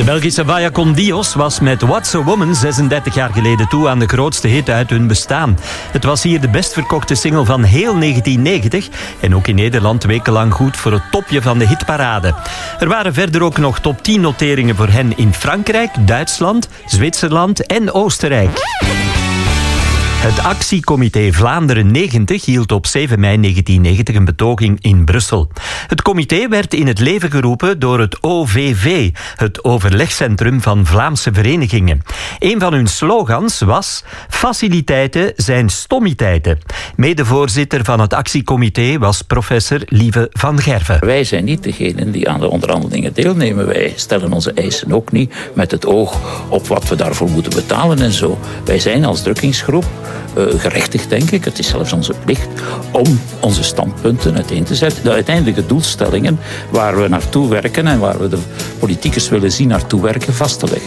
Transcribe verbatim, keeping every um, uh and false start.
Belgische Vaya con Dios was met What's a Woman zesendertig jaar geleden toe aan de grootste hit uit hun bestaan. Het was hier de best verkochte single van heel negentien negentig en ook in Nederland wekenlang goed voor het topje van de hitparade. Er waren verder ook nog top tien noteringen voor hen in Frankrijk, Duitsland, Zwitserland en Oostenrijk. Het actiecomité Vlaanderen negentig hield op zeven mei negentien negentig een betoging in Brussel. Het comité werd in het leven geroepen door het O V V, het overlegcentrum van Vlaamse verenigingen. Een van hun slogans was: faciliteiten zijn stommiteiten. Medevoorzitter van het actiecomité was professor Lieve van Gerven. Wij zijn niet degenen die aan de onderhandelingen deelnemen. Wij stellen onze eisen ook niet met het oog op wat we daarvoor moeten betalen en zo. Wij zijn als drukkingsgroep Uh, gerechtigd, denk ik, het is zelfs onze plicht om onze standpunten uiteen te zetten. De uiteindelijke doelstellingen waar we naartoe werken en waar we de politicus willen zien naartoe werken vast te leggen.